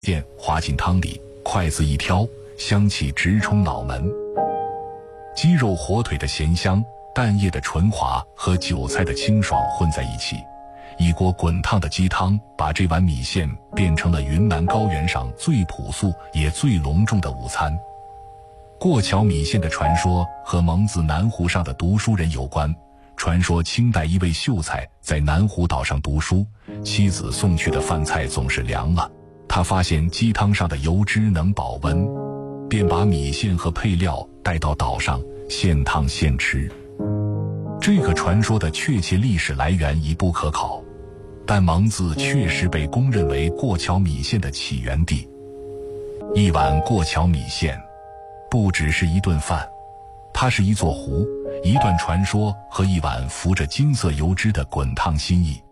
见滑进汤里，筷子一挑，香气直冲脑门。鸡肉火腿的咸香，蛋液的纯滑和韭菜的清爽混在一起，一锅滚烫的鸡汤把这碗米线变成了云南高原上最朴素也最隆重的午餐。过桥米线的传说和蒙自南湖上的读书人有关。传说清代一位秀才在南湖岛上读书，妻子送去的饭菜总是凉了，他发现鸡汤上的油脂能保温，便把米线和配料带到岛上现烫现吃。这个传说的确切历史来源已不可考，但蒙自确实被公认为过桥米线的起源地。一碗过桥米线不只是一顿饭，它是一座湖，一段传说和一碗浮着金色油脂的滚烫心意。